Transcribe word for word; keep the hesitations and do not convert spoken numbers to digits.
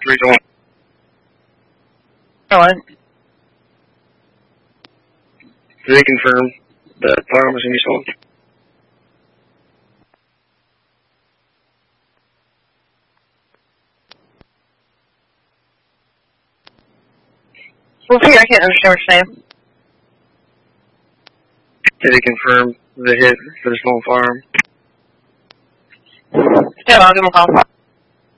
Result. What? Did they confirm that the firearm was going to be sold? Well, see, I can't understand what you're saying. Did they confirm the hit for the stolen firearm? Yeah, I'll give him a call.